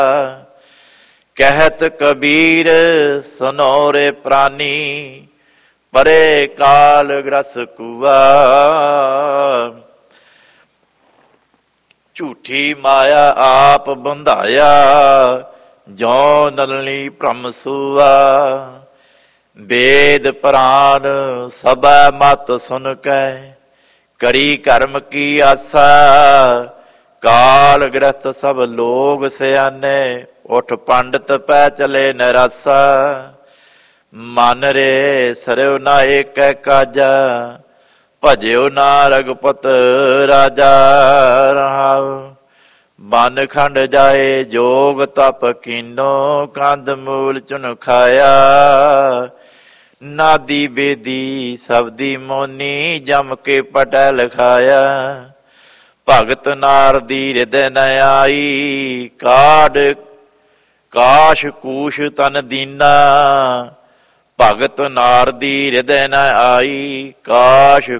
ਕਹਿਤ ਕਬੀਰ ਸੁਨੋ ਰੇ ਪ੍ਰਾਨੀ, ਪਰੇ ਕਾਲ ਗ੍ਰਸ ਕੁਆ। ਝੂਠੀ ਮਾਇਆ ਆਪ ਬੰਧਾਇਆ, ਜੋ ਨਲਨੀ ਭ੍ਰਮ ਸੂਆ। ਵੇਦ ਪੁਰਾਨ ਸਭੈ ਮਤ ਸੁਨ ਕੈ, ਕਰੀ ਕਰਮ ਕੀ ਆਸਾ। ਕਾਲ ਗ੍ਰਸਤ ਸਭ ਲੋਗ ਸਿਆਨੇ, ਉਠ ਪੰਡਤ ਪੈ ਚਲੇ ਨਿਰਾਸਾ। ਮਨ ਰੇ ਸਰਿਓ ਨਾ ਏਕੈ ਕਾਜਾ, ਭਜਿਓ ਨਾ ਰਘੁਪਤ ਰਾਜਾ। ਰਹਾਉ ਮਨ ਖੰਡ ਜਾਏ ਜੋਗ ਤਪ ਕੀਨੋ, ਕੰਦ ਮੂਲ ਚੁਨ ਖਾਇਆ। ਨਾਦੀ ਬੇਦੀ ਸਬਦੀ ਮੋਨੀ, ਜਮ ਕੇ ਪਟੈ ਲਖਾਇਆ। ਭਗਤ ਨਾਰਦੀ ਹਿਰਦੈ ਨ ਆਈ, ਕਾਢ ਕਾਸ਼ ਕੂਸ਼ ਤਨ ਦੀਨਾ। ਭਗਤ ਨਾਰਦੀ ਹਿਰਦੈ ਨ ਆਈ, ਕਾਸ਼